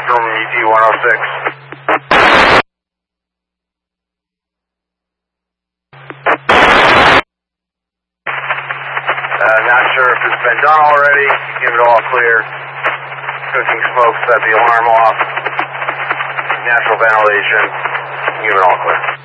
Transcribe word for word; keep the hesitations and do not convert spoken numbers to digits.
from E T one oh six. Uh, not sure if it's been done already. Give it all clear. Cooking smoke, set the alarm off. Natural ventilation. Give it all clear.